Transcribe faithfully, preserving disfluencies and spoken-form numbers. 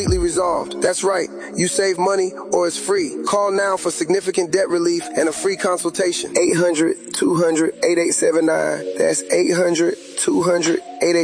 resolved. That's right. You save money or it's free. Call now for significant debt relief and a free consultation. eight hundred, two hundred, eighty-eight seven nine. That's eight hundred, two hundred, eighty-eight seven nine.